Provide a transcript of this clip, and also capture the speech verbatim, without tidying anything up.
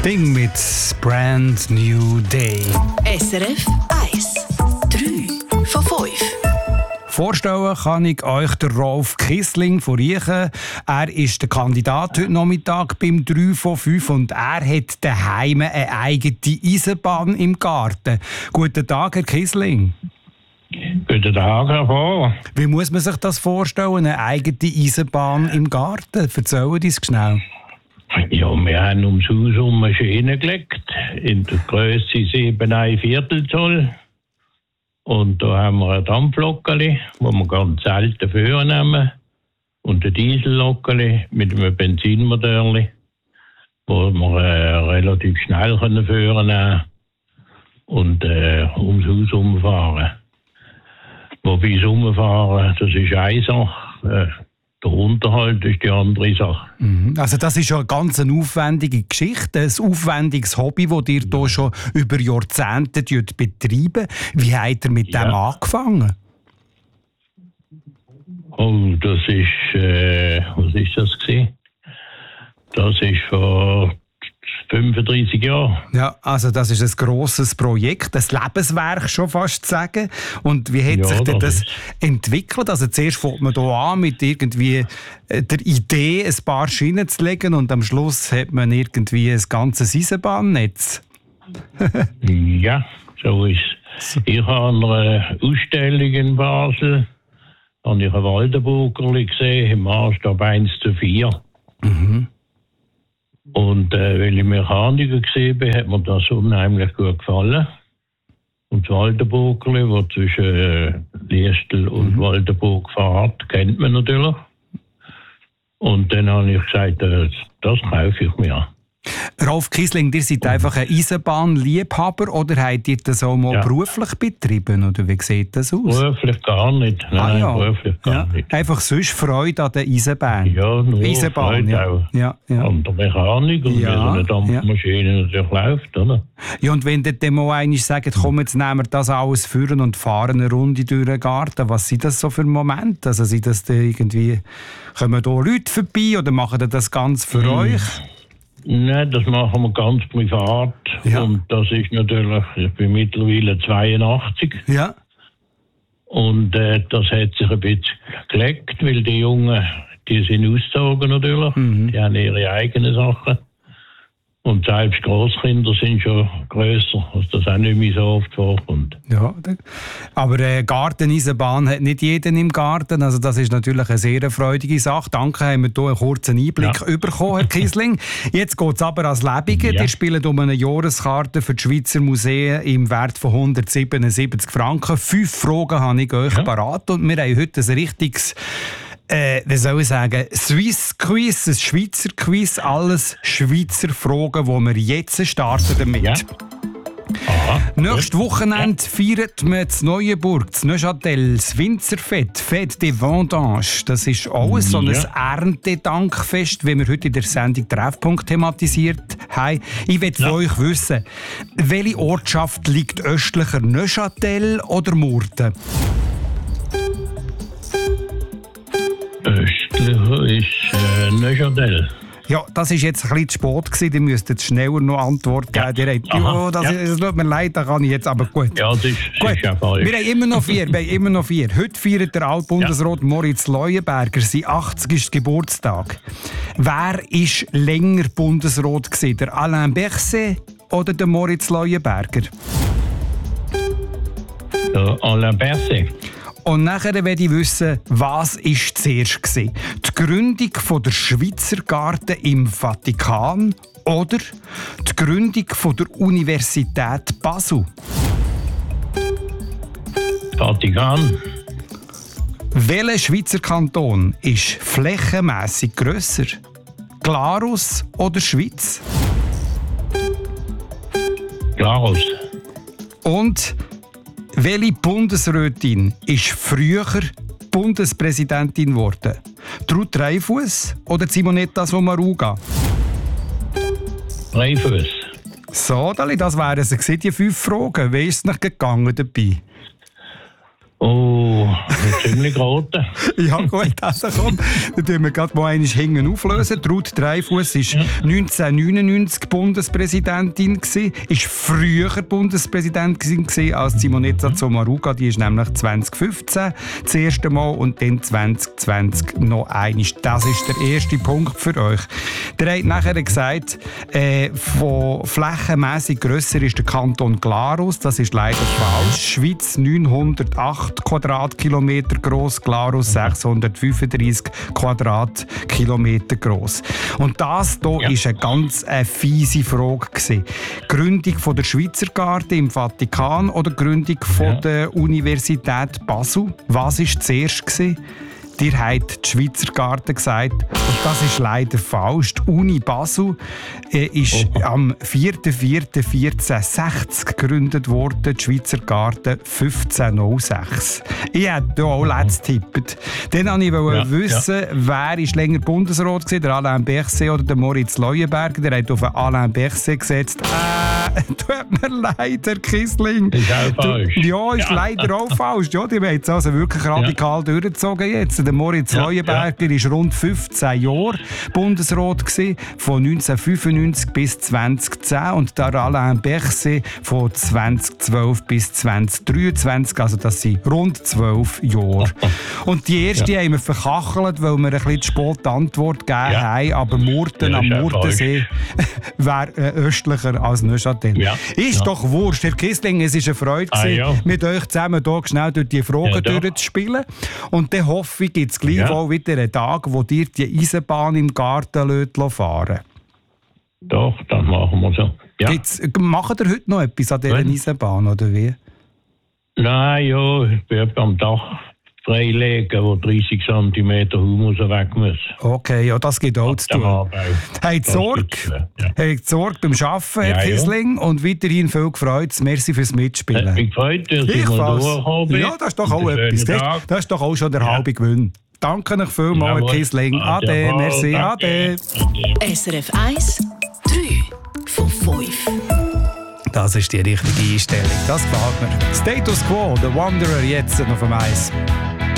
Sting mit Brand New Day. S R F eins. drei von fünf. Vorstellen kann ich euch den Rolf Kissling von Riechen. Er ist der Kandidat heute Nachmittag beim drei von fünf und er hat daheim eine eigene Eisenbahn im Garten. Guten Tag, Herr Kissling. Guten Tag, Herr Bauer. Wie muss man sich das vorstellen, eine eigene Eisenbahn im Garten? Erzählen Sie uns schnell. Ja, wir haben ums Haus herum eine Schiene gelegt, in der Grösse sieben ein Viertel Zoll. Und da haben wir ein Dampflockeli, das wir ganz selten vornehmen. Und ein Diesellockeli mit einem Benzinmotorli, wo wir äh, relativ schnell können führen können und äh, ums Haus herumfahren. Wobei das Umfahren, das ist eine Sache. Äh, Der Unterhalt ist die andere Sache. Also das ist ja eine ganz aufwendige Geschichte, ein aufwendiges Hobby, das ihr hier schon über Jahrzehnte betreiben. Wie habt ihr mit Ja. dem angefangen? Oh, das ist, äh, was ist das gewesen? Das ist vor fünfunddreissig Jahren. Ja, also das ist ein grosses Projekt, ein Lebenswerk schon fast zu sagen. Und wie hat Ja, sich denn das das entwickelt? Also zuerst fängt man hier an mit irgendwie äh, der Idee, ein paar Schienen zu legen und am Schluss hat man irgendwie ein ganzes Eisenbahnnetz. Ja, so ist es. Ich habe an einer Ausstellung in Basel habe ich einen Waldenburgerli gesehen, im Maßstab eins zu vier. Mhm. Und äh, weil ich Mechaniker gesehen bin, hat mir das unheimlich gut gefallen. Und das Waldenburgerli, das zwischen äh, Liestel und mhm. Waldenburg fährt, kennt man natürlich. Und dann habe ich gesagt, äh, das kaufe ich mir. Rolf Kissling, ihr seid einfach ein Eisenbahnliebhaber oder habt ihr das auch mal Ja. beruflich betrieben? Oder wie sieht das aus? Beruflich gar nicht. Nein, Ah, ja. beruflich gar Ja. nicht. Einfach sonst Freude an der Eisenbahn. Ja, nur Eisenbahn, Freude ja. auch. Ja, ja. An der Mechanik und Ja, wie so eine Dampfmaschine natürlich läuft, oder? Ja, und wenn ihr dann mal einmal sagt, komm, jetzt nehmen wir das alles führen und fahren eine Runde durch den Garten, was sind das so für Momente? Also sind das da irgendwie, kommen da Leute vorbei oder machen die das ganz für euch? Nein, das machen wir ganz privat. Ja. Und das ist natürlich, ich bin mittlerweile zweiundachtzig. Ja. Und äh, das hat sich ein bisschen gelegt, weil die Jungen, die sind ausgezogen natürlich. Mhm. Die haben ihre eigenen Sachen. Und selbst Grosskinder sind schon grösser, was das auch nicht mehr so oft vorkommt. Ja, da- aber äh, Garteneisenbahn hat nicht jeden im Garten. Also das ist natürlich eine sehr freudige Sache. Danke, haben wir hier einen kurzen Einblick Ja. bekommen, Herr Kissling. Jetzt geht es aber ans Lebige. Ja. Ihr spielt um eine Jahreskarte für die Schweizer Museen im Wert von hundertsiebenundsiebzig Franken. Fünf Fragen habe ich euch Ja. parat und wir haben heute ein richtiges Äh, wie soll ich sagen, Swiss Quiz, ein Schweizer Quiz, alles Schweizer Fragen, wo wir jetzt starten damit. Ja. Aha. Nächstes Wochenende feiert man in Neuenburg, in Neuchâtel, das Winzerfest, Fête des Vendanges. Das ist auch so ein Ja. Erntedankfest, wie wir heute in der Sendung Treffpunkt thematisiert haben. Ich will von Ja. euch wissen, welche Ortschaft liegt östlicher, Neuchâtel oder Murten? Östlicher ist äh, Neuchâtel. Ja, das war jetzt ein bisschen zu spät gewesen. Ihr müsst jetzt schneller noch Antwort geben. Ja. Ihr habt, Aha. ja, das, Ja. ist, das tut mir leid, das kann ich jetzt, aber gut. Ja, das ist, Gut, ist ja falsch. wir haben immer noch vier. Wir haben immer noch vier. Heute feiert der Altbundesrat ja. Moritz Leuenberger sein achtzigstes Geburtstag. Wer war länger Bundesrat gewesen? Der Alain Berset oder der Moritz Leuenberger? Der Alain Berset. Und nachher will ich wissen, was ist zuerst gewesen? Die Gründung von der Schweizer Garten im Vatikan oder die Gründung von der Universität Basel? Vatikan. Welcher Schweizer Kanton ist flächenmässig grösser? Glarus oder Schweiz? Glarus. Und welche Bundesrätin ist früher Bundespräsidentin geworden? Ruth Dreifuss oder Simonetta Sommaruga? Dreifuss. So, Dali, das wären sie gewesen, die fünf Fragen. Wie ist es noch gegangen dabei? Oh, ziemlich rote. Ja gut, also komm, dann tun wir gerade mal einmal hinten auflösen. Ruth Dreifuss war Ja. neunzehnhundertneunundneunzig Bundespräsidentin, war früher Bundespräsidentin als Simonetta Sommaruga. Die ist nämlich zwanzig fünfzehn das erste Mal und dann zwanzig zwanzig noch einmal. Das ist der erste Punkt für euch. Der hat nachher gesagt, äh, von flächenmässig grösser ist der Kanton Glarus. Das ist leider falsch. Schweiz neunhundertacht Quadratkilometer groß, Glarus sechshundertfünfunddreißig Quadratkilometer groß. Und das hier Ja. ist eine ganz äh, fiese Frage gewesen. Gründung von der Schweizer Garde im Vatikan oder Gründung von Ja. der Universität Basel? Was war zuerst gewesen? Dir hat die Schweizer Garde gesagt, und das ist leider falsch. Die Uni Basel äh, ist Oh. am vierten vierten vierzehnhundertsechzig gegründet worden, die Schweizer Garde fünfzehnhundertsechs. Ich hätte hier auch letzt getippt. Dann wollte ich Ja, wissen, wer ist länger Bundesrat war, der Alain Berset oder der Moritz Leuenberger. Der hat auf den Alain Berset gesetzt. Äh, tut mir leid, Herr Kissling. Ist auch falsch. Ja, ist Ja. leider auch falsch. Ja, die haben es also wirklich radikal durchgezogen jetzt. Der Moritz Ja, Leuenberger war rund fünfzehn Jahre Bundesrat gewesen, von neunzehnhundertfünfundneunzig bis zweitausendzehn und der Alain Berset von zweitausendzwölf bis zweitausenddreiundzwanzig, also das sind rund zwölf Jahre. Und die erste Ja. haben wir verkachelt, weil wir ein bisschen zu spät Antwort gegeben Ja. haben, aber Murten Ja, am ist auch Murtensee wäre äh, östlicher als Neuchâtel. Ja. Ist Ja. doch wurscht, Herr Kissling, es war eine Freude, Ah, gewesen, ja. mit euch zusammen hier schnell durch die Fragen Ja, doch. durchzuspielen. Und dann hoffe ich, gibt es gleich Ja. auch wieder einen Tag, wo dir die Eisenbahn im Garten lässt fahren. Doch, das machen wir so. Ja. Gibt's, macht ihr heute noch etwas an dieser Wann? Eisenbahn, oder wie? Nein, ja, ich bin etwa am Dach freilegen, wo dreißig Zentimeter Humus weg muss. Okay, ja, das geht auch zu Am tun. Abend. Habt Das Sorge, gibt's, ja. habt Sorge beim Arbeiten, Herr Ja, ja. Kissling, und weiterhin viel Freude. Merci fürs Hat Mitspielen. mich gefreut, dass ich mal Gleichfalls. durchgekommen bin. Ja, das ist doch auch Und einen etwas. schönen Das, Tag. das ist doch auch schon der Ja. halbe Gewinn. Danke euch vielmals, Herr Jawohl. Kissling. Ade, Jawohl, merci, danke. ade. S R F eins, drei von fünf. Das ist die richtige Einstellung. Das gefällt mir. Status Quo, The Wanderer, jetzt noch vom Eis.